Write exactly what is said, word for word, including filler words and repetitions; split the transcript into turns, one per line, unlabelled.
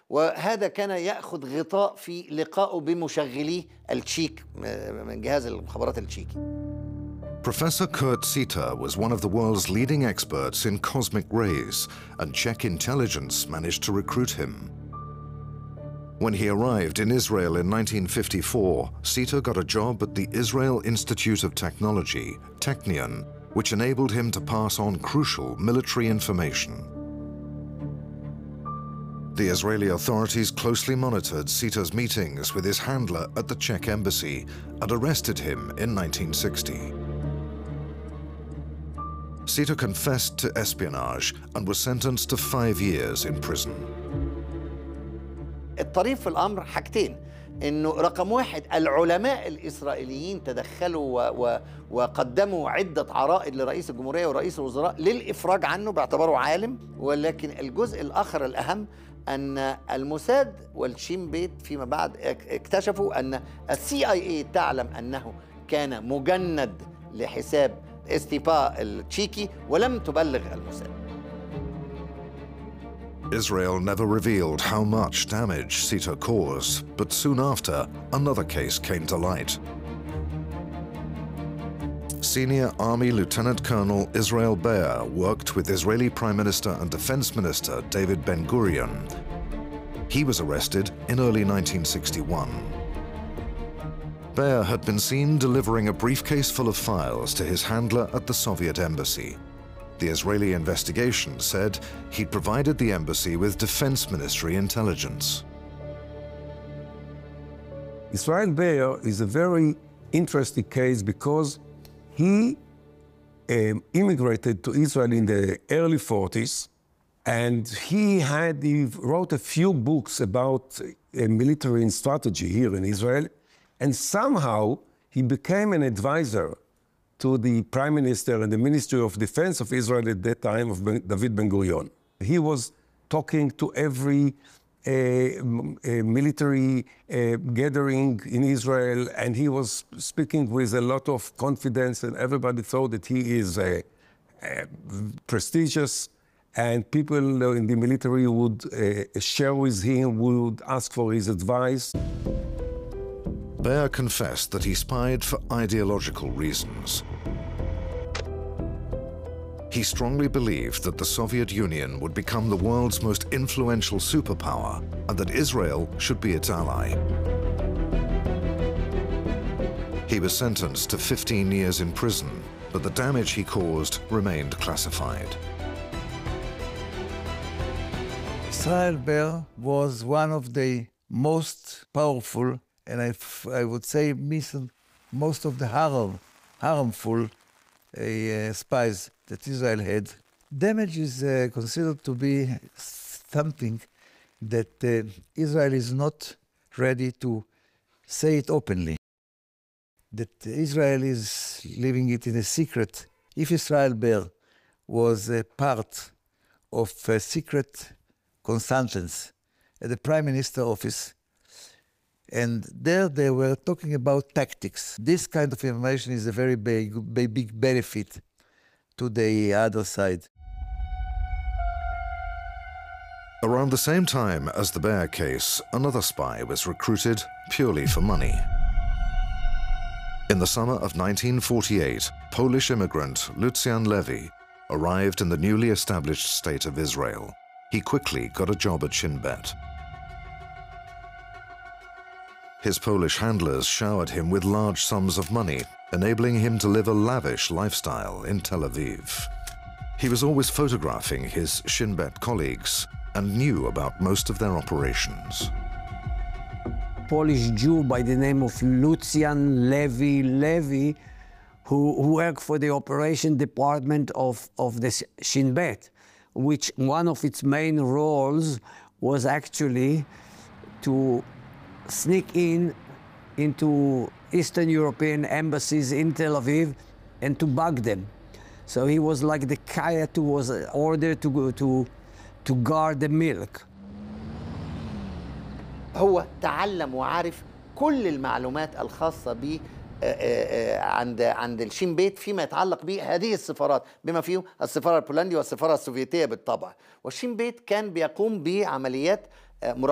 وهذا كان يأخذ غطاء في لقائه بمشغليه التشيك من جهاز المخابرات التشيكي.
Professor Kurt Sita was one of the world's leading experts in cosmic rays, and Czech intelligence managed to recruit him. When he arrived in Israel in nineteen fifty-four, Sita got a job at the Israel Institute of Technology, Technion, which enabled him to pass on crucial military information. The Israeli authorities closely monitored Sita's meetings with his handler at the Czech embassy and arrested him in nineteen sixty. Sita confessed to espionage and was sentenced to five years in prison.
الطريف في الأمر حاجتين، إنه رقم واحد العلماء الإسرائيليين تدخلوا و و وقدموا عدة عرائض لرئيس الجمهورية ورئيس الوزراء للإفراج عنه باعتباره عالم، ولكن الجزء الآخر الأهم أن الموساد والشين بيت فيما بعد اكتشفوا أن السي آي اي تعلم أنه كان مجند لحساب استيبا التشيكي ولم تبلغ الموساد.
Israel never revealed how much damage Sita caused, but soon after, another case came to light. Senior Army Lieutenant Colonel Israel Be'er worked with Israeli Prime Minister and Defense Minister David Ben-Gurion. He was arrested in early nineteen sixty-one. Be'er had been seen delivering a briefcase full of files to his handler at the Soviet embassy. The Israeli investigation said he'd provided the embassy with Defense Ministry intelligence.
Israel Be'er is a very interesting case because he um, immigrated to Israel in the early forties, and he had he wrote a few books about uh, military and strategy here in Israel, and somehow he became an advisor to the Prime Minister and the Ministry of Defense of Israel at that time, of ben, David Ben-Gurion. He was talking to every uh, uh, military uh, gathering in Israel, and he was speaking with a lot of confidence, and everybody thought that he is uh, uh, prestigious, and people in the military would uh, share with him, would ask for his advice.
Be'er confessed that he spied for ideological reasons. He strongly believed that the Soviet Union would become the world's most influential superpower and that Israel should be its ally. He was sentenced to fifteen years in prison, but the damage he caused remained classified.
Israel Be'er was one of the most powerful, and I, I would say most of the harm, harmful uh, spies that Israel had. Damage is uh, considered to be something that uh, Israel is not ready to say it openly. That Israel is leaving it in a secret. If Israel Be'er was a part of a secret consultants at the Prime Minister office, and there they were talking about tactics. This kind of information is a very big, big benefit to the other side.
Around the same time as the Be'er case, another spy was recruited purely for money. In the summer of nineteen forty-eight, Polish immigrant Lucjan Levy arrived in the newly established state of Israel. He quickly got a job at Shin Bet. His Polish handlers showered him with large sums of money, enabling him to live a lavish lifestyle in Tel Aviv. He was always photographing his Shin Bet colleagues and knew about most of their operations.
Polish Jew by the name of Lucjan Levy Levy, who, who worked for the operation department of, of the Shin Bet, which one of its main roles was actually to sneak in into Eastern European embassies in Tel Aviv and to bug them. So he was like the coyote who was ordered to go to, to guard the milk.
هو تعلم وعارف كل المعلومات الخاصة ب عند عند الشين بيت فيما يتعلق بهذه السفارات، بما فيه السفارة البولندية والسفارة السوفيتية بالطبع. والشين بيت كان بيقوم بعمليات